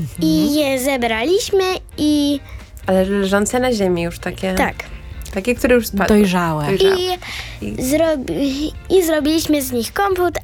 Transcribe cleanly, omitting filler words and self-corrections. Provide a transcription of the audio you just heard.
i je zebraliśmy i Ale leżące na ziemi już takie. tak. Takie, które już spadły. Dojrzałe. I zrobiliśmy z nich kompot,